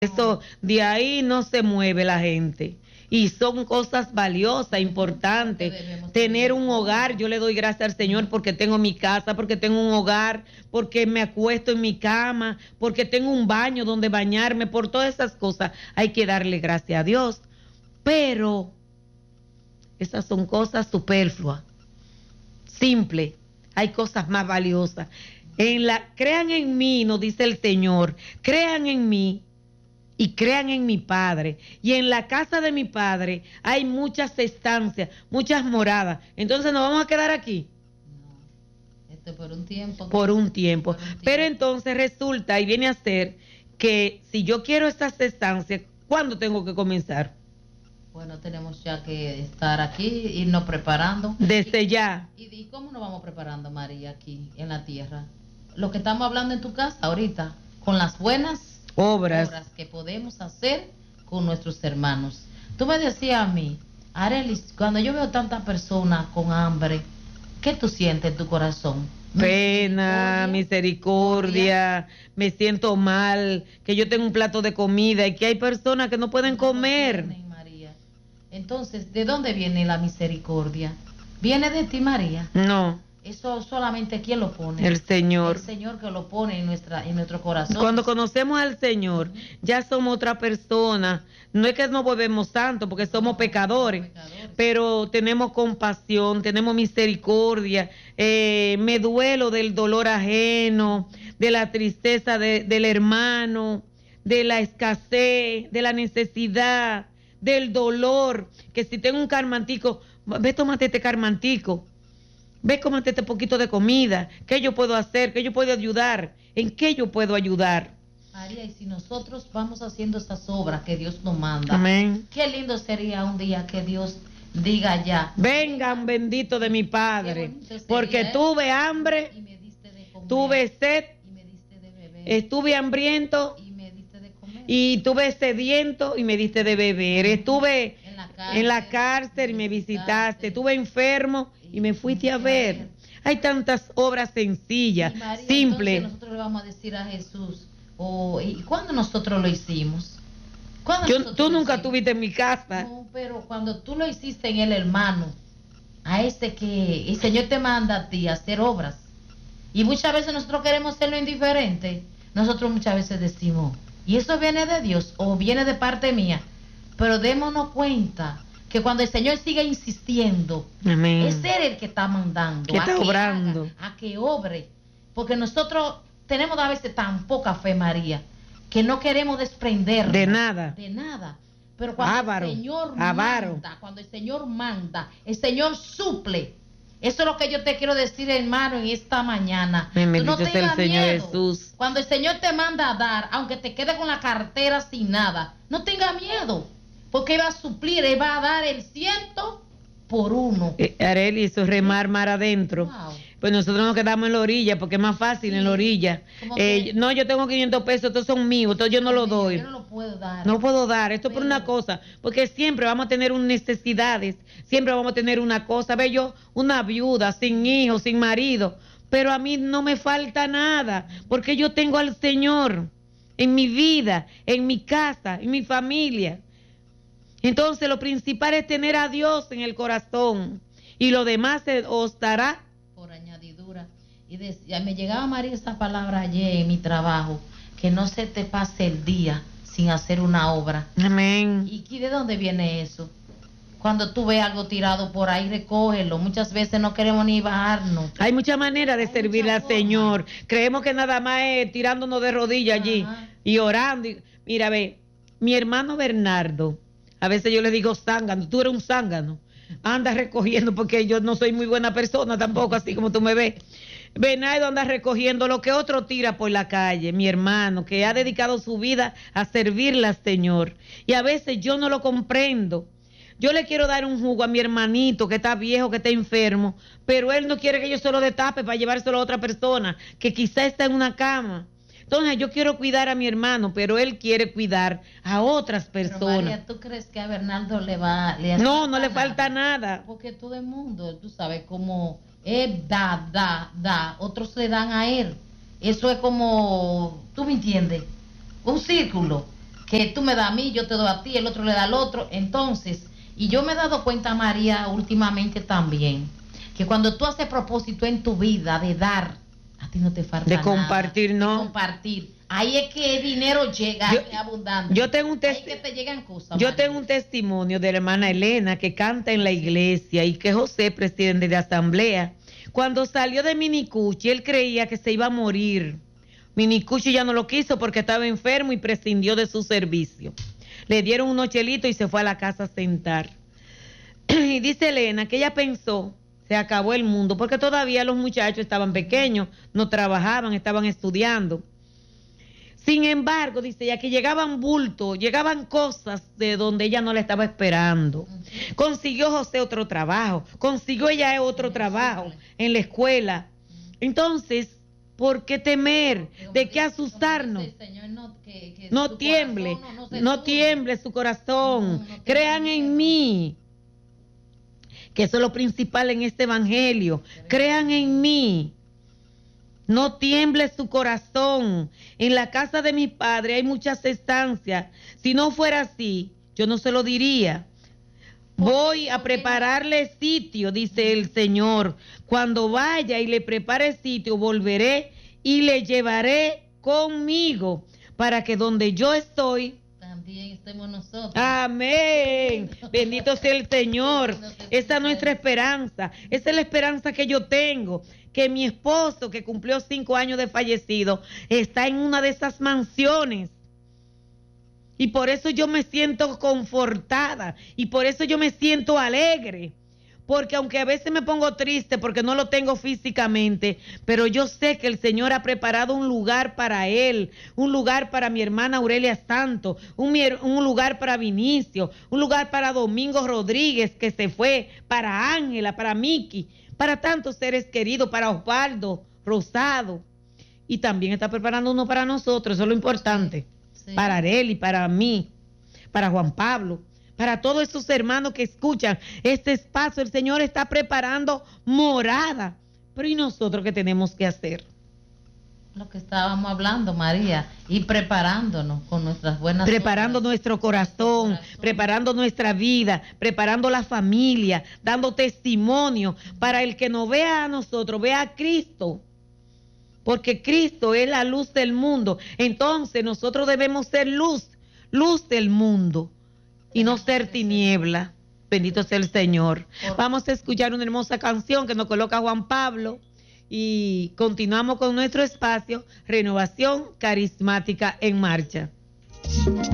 Eso, de ahí no se mueve la gente. Y son cosas valiosas, importantes. Tener un hogar, yo le doy gracias al Señor porque tengo mi casa, porque tengo un hogar, porque me acuesto en mi cama, porque tengo un baño donde bañarme, por todas esas cosas hay que darle gracias a Dios. Pero esas son cosas superfluas, simples. Hay cosas más valiosas. Crean en mí, nos dice el Señor, crean en mí y crean en mi Padre. Y en la casa de mi Padre hay muchas estancias, muchas moradas. Entonces nos vamos a quedar aquí. No, por un tiempo. Por un tiempo. Pero entonces resulta y viene a ser que si yo quiero estas estancias, ¿cuándo tengo que comenzar? Bueno, tenemos ya que estar aquí, irnos preparando. Desde ya. ¿Y cómo nos vamos preparando, María, aquí en la tierra? Lo que estamos hablando en tu casa ahorita, con las buenas obras que podemos hacer con nuestros hermanos. Tú me decías a mí, Arelis, cuando yo veo tantas personas con hambre, ¿qué tú sientes en tu corazón? Pena, misericordia, me siento mal, que yo tengo un plato de comida y que hay personas que no pueden comer. María. Entonces, ¿de dónde viene la misericordia? ¿Viene de ti, María? No. Eso solamente ¿quién lo pone? El Señor. El Señor que lo pone en nuestro corazón. Cuando conocemos al Señor, ya somos otra persona. No es que nos volvemos santos, porque somos pecadores, pero tenemos compasión, tenemos misericordia. Me duelo del dolor ajeno, de la tristeza del hermano, de la escasez, de la necesidad, del dolor. Que si tengo un carmantico, ve, tómate este carmantico. Ve, cómate este poquito de comida. ¿Qué yo puedo hacer? ¿Qué yo puedo ayudar? ¿En qué yo puedo ayudar? María, y si nosotros vamos haciendo esas obras que Dios nos manda, amén. Qué lindo sería un día que Dios diga ya: vengan benditos de mi Padre, porque tuve hambre y me diste de comer, tuve sed y me diste de beber, estuve hambriento y me diste de comer, y tuve sediento y me diste de beber, estuve en la cárcel y me visitaste, estuve enfermo y me fuiste a ver. Hay tantas obras sencillas, María, simples. Entonces nosotros le vamos a decir a Jesús, ¿y cuándo nosotros lo hicimos? Tú nunca estuviste en mi casa. No, pero cuando tú lo hiciste en el hermano, a ese que el Señor te manda a ti a hacer obras. Y muchas veces nosotros queremos hacerlo indiferente. Nosotros muchas veces decimos, ¿y eso viene de Dios o viene de parte mía? Pero démonos cuenta que cuando el Señor sigue insistiendo, amén, es Él el que está mandando, que está obrando, a que obre, porque nosotros tenemos a veces tan poca fe, María, que no queremos desprendernos de nada, pero cuando el Señor manda, el Señor suple. Eso es lo que yo te quiero decir, hermano, en esta mañana. Tú no tengas miedo. Jesús. Cuando el Señor te manda a dar, aunque te quede con la cartera sin nada, no tenga miedo, porque Él va a suplir, Él va a dar el 100 por 1. Arely, eso es remar mar adentro. Wow. Pues nosotros nos quedamos en la orilla, porque es más fácil, sí, en la orilla. No, yo tengo 500 pesos, estos son míos, entonces yo no los doy. Yo no lo puedo dar. No puedo dar, esto es por una cosa, porque siempre vamos a tener necesidades, siempre vamos a tener una cosa. Ve, yo, una viuda, sin hijos, sin marido, pero a mí no me falta nada, porque yo tengo al Señor en mi vida, en mi casa, en mi familia. Entonces lo principal es tener a Dios en el corazón, y lo demás se os dará por añadidura. Y me llegaba, María, esa palabra ayer en mi trabajo, que no se te pase el día sin hacer una obra. Amén. ¿Y de dónde viene eso? Cuando tú ves algo tirado por ahí, recógelo. Muchas veces no queremos ni bajarnos. Hay muchas maneras de servir al Señor. Creemos que nada más es tirándonos de rodillas allí y orando. Mira, ve, mi hermano Bernardo, a veces yo le digo zángano, tú eres un zángano. Anda recogiendo, porque yo no soy muy buena persona tampoco, así como tú me ves. Bernardo anda recogiendo lo que otro tira por la calle, mi hermano, que ha dedicado su vida a servirle al Señor. Y a veces yo no lo comprendo. Yo le quiero dar un jugo a mi hermanito que está viejo, que está enfermo, pero él no quiere que yo se lo destape para llevárselo a otra persona, que quizá está en una cama. Entonces yo quiero cuidar a mi hermano, pero él quiere cuidar a otras personas. Pero María, ¿tú crees que a Bernardo no le falta nada? Porque todo el mundo, tú sabes, como él da, otros le dan a él. Eso es como, ¿tú me entiendes? Un círculo. que tú me das a mí, yo te doy a ti, el otro le da al otro. Entonces, y yo me he dado cuenta, María, últimamente también, que cuando tú haces propósito en tu vida de dar, a ti no te falta de nada. Compartir, ¿no? De compartir. Ahí es que el dinero llega, es abundante. Yo tengo un ahí es que te llegan cosas. Yo María. tengo un testimonio de la hermana Elena que canta en la iglesia y que José, presidente de asamblea, cuando salió de Minicuchi, él creía que se iba a morir. Minicuchi ya no lo quiso porque estaba enfermo y prescindió de su servicio. Le dieron unos chelitos y se fue a la casa a sentar. Y dice Elena que ella pensó, se acabó el mundo, porque todavía los muchachos estaban pequeños, no trabajaban, estaban estudiando. Sin embargo, dice ella que llegaban bultos, llegaban cosas de donde ella no la estaba esperando. Consiguió José otro trabajo, consiguió ella otro trabajo en la escuela. Entonces, ¿por qué temer? ¿De qué asustarnos? No tiemble, no tiemble su corazón. Crean en mí, que eso es lo principal en este evangelio. Crean en mí. No tiemble su corazón. En la casa de mi padre hay muchas estancias. Si no fuera así, yo no se lo diría. Voy a prepararle sitio, dice el Señor. Cuando vaya y le prepare sitio, volveré y le llevaré conmigo para que donde yo estoy, también estemos nosotros. Amén. Bendito sea el Señor. Esa es nuestra esperanza. Esa es la esperanza que yo tengo. Que mi esposo, que cumplió 5 años de fallecido, está en una de esas mansiones. Y por eso yo me siento confortada. Y por eso yo me siento alegre. Porque aunque a veces me pongo triste porque no lo tengo físicamente, pero yo sé que el Señor ha preparado un lugar para él, un lugar para mi hermana Aurelia Santos, un lugar para Vinicio, un lugar para Domingo Rodríguez que se fue, para Ángela, para Miki, para tantos seres queridos, para Osvaldo Rosado. Y también está preparando uno para nosotros, eso es lo importante, sí. Para Areli, para mí, para Juan Pablo. Para todos esos hermanos que escuchan este espacio, el Señor está preparando morada. Pero ¿y nosotros qué tenemos que hacer? Lo que estábamos hablando, María, y preparándonos con nuestras buenas preparando obras. Nuestro corazón, preparando nuestra vida, preparando la familia, dando testimonio para el que nos vea a nosotros, vea a Cristo. Porque Cristo es la luz del mundo. Entonces nosotros debemos ser luz del mundo. Y no ser tiniebla. Bendito sea el Señor. Vamos a escuchar una hermosa canción que nos coloca Juan Pablo y continuamos con nuestro espacio Renovación Carismática en Marcha.